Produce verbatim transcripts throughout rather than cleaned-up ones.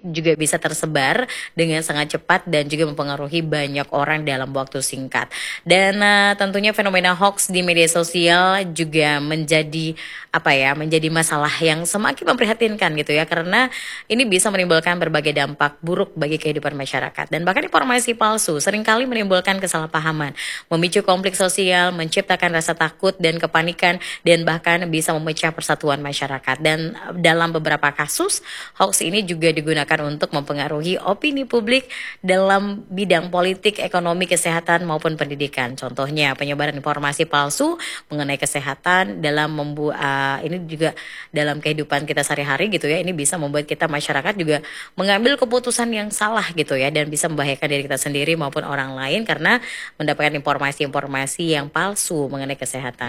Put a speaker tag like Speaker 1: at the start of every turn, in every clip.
Speaker 1: juga bisa tersebar dengan sangat cepat dan juga mempengaruhi banyak orang dalam waktu singkat. Dan uh, tentunya fenomena hoax di media sosial juga menjadi apa ya, menjadi masalah yang semakin memprihatinkan gitu ya, karena ini bisa menimbulkan berbagai dampak buruk bagi kehidupan masyarakat. Dan bahkan informasi palsu seringkali menimbulkan kesalahpahaman, memicu konflik sosial, menciptakan rasa takut dan kepanikan, dan bahkan bisa memecah persatuan masyarakat. Dan dalam beberapa kasus, hoax ini juga digunakan untuk mempengaruhi opini publik dalam bidang politik, ekonomi, kesehatan maupun pendidikan. Contohnya penyebaran informasi palsu mengenai kesehatan dalam membuat uh, ini juga dalam kehidupan kita sehari-hari gitu ya. Ini bisa membuat kita masyarakat juga mengambil keputusan yang salah gitu ya, dan bisa membahayakan diri kita sendiri maupun orang lain karena mendapatkan informasi-informasi yang palsu mengenai kesehatan.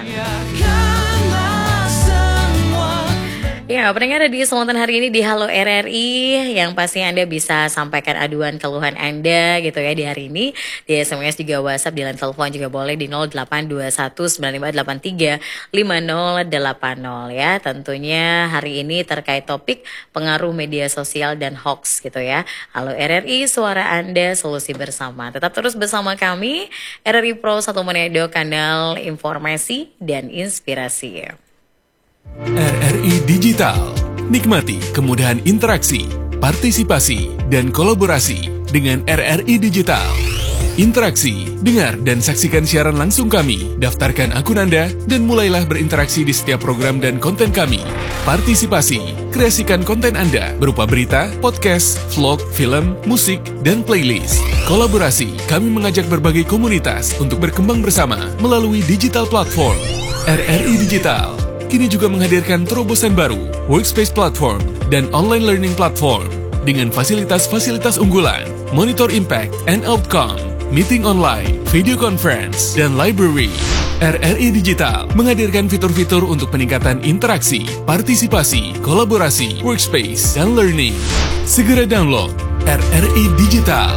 Speaker 1: Ya, pendengar di kesempatan hari ini di Halo R R I, yang pasti Anda bisa sampaikan aduan keluhan Anda gitu ya di hari ini. Di S M S juga WhatsApp, di line telepon juga boleh di nol delapan dua satu sembilan lima delapan tiga lima nol delapan nol ya. Tentunya hari ini terkait topik pengaruh media sosial dan hoax gitu ya. Halo R R I, suara Anda, solusi bersama. Tetap terus bersama kami, R R I Pro satu Manado, kanal informasi dan inspirasi.
Speaker 2: R R I Digital. Nikmati kemudahan interaksi, partisipasi, dan kolaborasi dengan R R I Digital. Interaksi, dengar dan saksikan siaran langsung kami, daftarkan akun Anda, dan mulailah berinteraksi di setiap program dan konten kami. Partisipasi, kreasikan konten Anda berupa berita, podcast, vlog, film, musik, dan playlist. Kolaborasi, kami mengajak berbagai komunitas untuk berkembang bersama melalui digital platform. R R I Digital kini juga menghadirkan terobosan baru, workspace platform, dan online learning platform dengan fasilitas-fasilitas unggulan, monitor impact and outcome, meeting online, video conference, dan library. R R I Digital menghadirkan fitur-fitur untuk peningkatan interaksi, partisipasi, kolaborasi, workspace, dan learning. Segera download R R I Digital.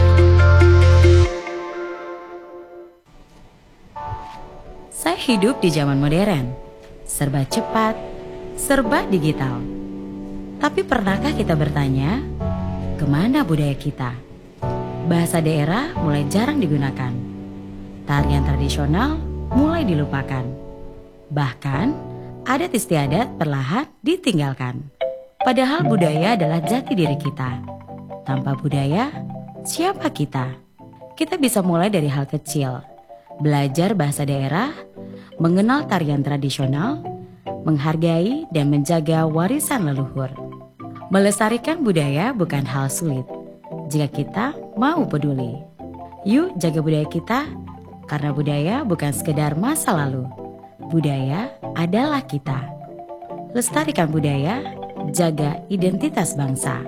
Speaker 1: Saya hidup di zaman modern, serba cepat, serba digital. Tapi pernahkah kita bertanya, kemana budaya kita? Bahasa daerah mulai jarang digunakan. Tarian tradisional mulai dilupakan. Bahkan, adat istiadat perlahan ditinggalkan. Padahal budaya adalah jati diri kita. Tanpa budaya, siapa kita? Kita bisa mulai dari hal kecil. Belajar bahasa daerah, mengenal tarian tradisional, menghargai dan menjaga warisan leluhur. Melestarikan budaya bukan hal sulit jika kita mau peduli. Yuk jaga budaya kita, karena budaya bukan sekedar masa lalu. Budaya adalah kita. Lestarikan budaya, jaga identitas bangsa.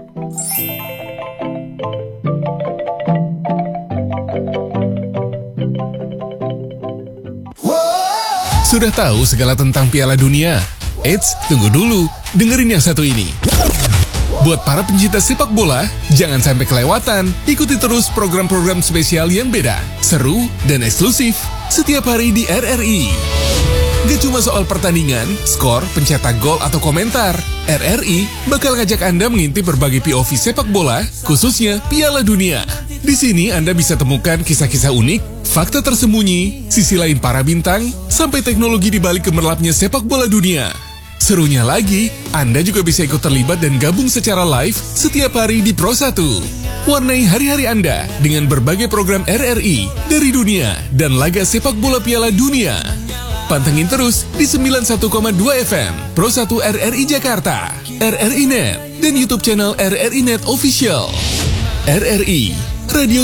Speaker 2: Sudah tahu segala tentang Piala Dunia? Eits, tunggu dulu, dengerin yang satu ini. Buat para pencinta sepak bola, jangan sampai kelewatan. Ikuti terus program-program spesial yang beda, seru, dan eksklusif setiap hari di R R I. Gak cuma soal pertandingan, skor, pencetak gol, atau komentar. R R I bakal ngajak Anda mengintip berbagai P O V sepak bola, khususnya Piala Dunia. Di sini Anda bisa temukan kisah-kisah unik, fakta tersembunyi, sisi lain para bintang, sampai teknologi di balik gemerlapnya sepak bola dunia. Serunya lagi, Anda juga bisa ikut terlibat dan gabung secara live setiap hari di Pro satu. Warnai hari-hari Anda dengan berbagai program R R I dari dunia dan laga sepak bola Piala Dunia. Pantengin terus di sembilan puluh satu koma dua F M Pro satu R R I Jakarta, R R I Net, dan YouTube channel R R I Net Official. R R I, Radio